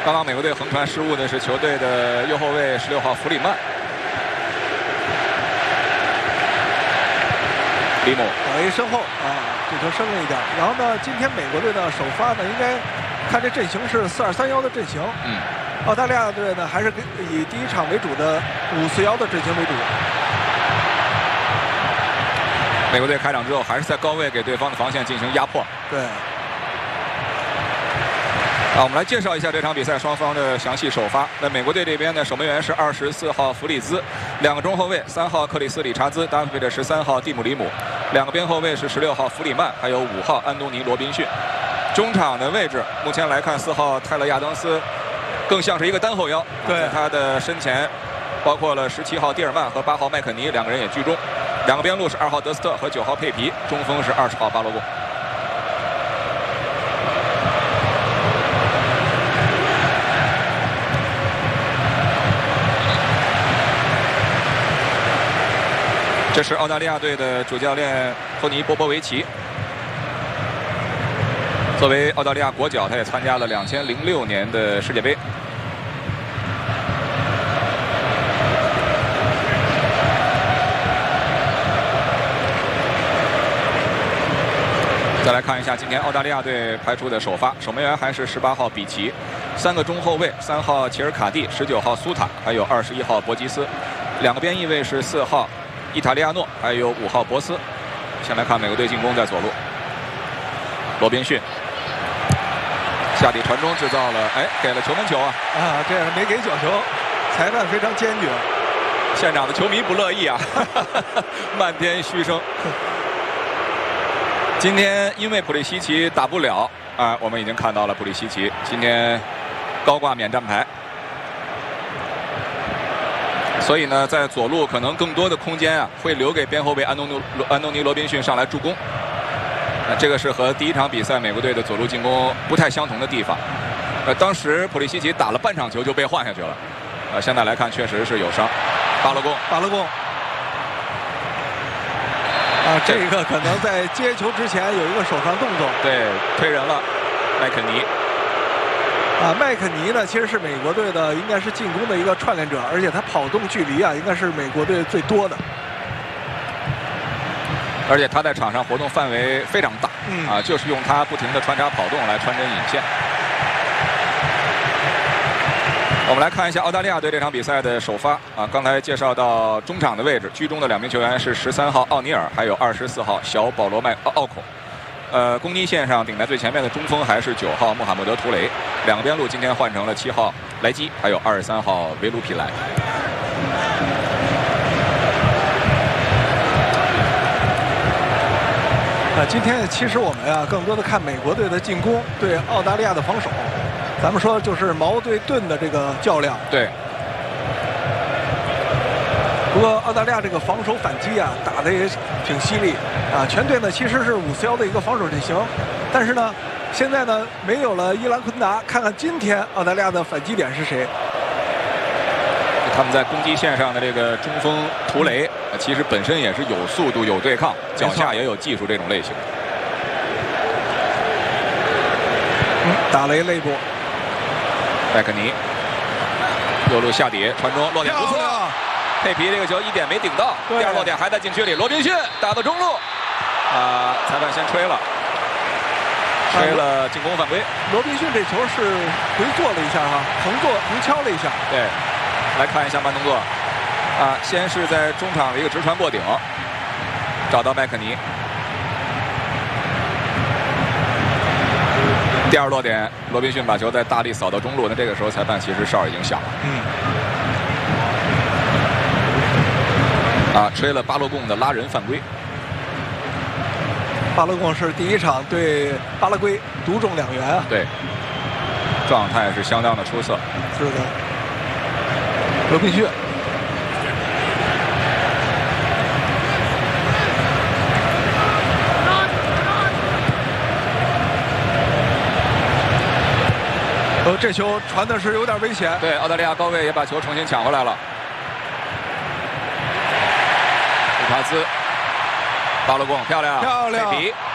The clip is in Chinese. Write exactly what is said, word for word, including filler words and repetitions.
刚刚美国队横传失误的是球队的右后卫十六号弗里曼。里姆打一身后啊，这球深了一点。然后呢，今天美国队的首发呢，应该看这阵型是四二三幺的阵型。 嗯。 澳大利亚队呢，还是以第一场为主的五四幺的阵型为主。 美国队开场之后，还是在高位给对方的防线进行压迫。 对。 啊，我们来介绍一下这场比赛双方的详细首发。那美国队这边呢，守门员是二十四号弗里兹，两个中后卫，三号克里斯理查兹搭配着十三号蒂姆里姆，两个边后卫是十六号弗里曼，还有五号安东尼罗宾逊。中场的位置，目前来看，四号泰勒亚当斯更像是一个单后腰， 对， 在他的身前包括了十七号蒂尔曼和八号麦肯尼，两个人也居中。两个边路是二号德斯特和九号佩皮，中锋是二十号巴罗贡。这是澳大利亚队的主教练托尼·波波维奇。作为澳大利亚国脚，他也参加了两千零六年的世界杯。再来看一下今天澳大利亚队派出的首发，守门员还是十八号比奇，三个中后卫，三号齐尔卡蒂，十九号苏塔，还有二十一号博吉斯，两个边翼位是四号伊塔利亚诺，还有五号博斯。先来看美国队进攻在左路，罗宾逊下底传中制造了，哎，给了球门球啊！ 啊，这样没给角球，裁判非常坚决。 现场的球迷不乐意啊，漫天嘘声。今天因为普利西奇打不了啊，我们已经看到了普利西奇今天高挂免战牌。所以呢，在左路可能更多的空间啊，会留给边后卫安东尼安东尼罗宾逊上来助攻。那这个是和第一场比赛美国队的左路进攻不太相同的地方。呃，当时普利西奇打了半场球就被换下去了。呃，现在来看确实是有伤。巴勒贡， 巴勒贡。啊，这个可能在接球之前有一个手上动作。 对，推人了，麦肯尼。 啊，麦肯尼呢，其实是美国队的，应该是进攻的一个串联者，而且他跑动距离啊，应该是美国队最多的。 而且他在场上活动范围非常大， 嗯、 啊，就是用他不停的穿插跑动来穿针引线。我们来看一下澳大利亚队这场比赛的首发啊，刚才介绍到中场的位置，居中的两名球员是十三号奥尼尔，还有二十四号小保罗麦奥奥孔。呃，攻击线上顶在最前面的中锋还是九号穆罕默德图雷，两个边路今天换成了七号莱基，还有二十三号维卢皮莱。 啊，今天其实我们啊，更多的看美国队的进攻对澳大利亚的防守。咱们说就是矛对盾的这个较量。 对。 不过澳大利亚这个防守反击啊，打得也挺犀利啊。全队呢其实是五四幺的一个防守阵型，但是呢，现在呢没有了伊兰昆达，看看今天澳大利亚的反击点是谁。 他们在攻击线上的这个中锋图雷，其实本身也是有速度、有对抗，脚下也有技术这种类型。 嗯，打了一肋部。 麦肯尼右路下底传中，落点不错。佩皮这个球一点没顶到，第二落点还在禁区里。罗宾逊打到中路，啊，裁判先吹了，吹了进攻犯规。 罗宾逊这球是回做了一下哈，横做横敲了一下。 对，来看一下慢动作，啊，先是在中场的一个直传过顶，找到麦肯尼。第二落点，罗宾逊把球在大力扫到中路，那这个时候裁判其实哨已经响了。 嗯。 啊，吹了巴洛贡的拉人犯规。 巴洛贡是第一场对巴拉圭独中两元啊。 对，状态是相当的出色。 是的。罗宾逊。呃，这球传的是有点危险。 对，澳大利亚高位也把球重新抢回来了。卢卡斯，巴洛贡漂亮， 漂亮。 佩皮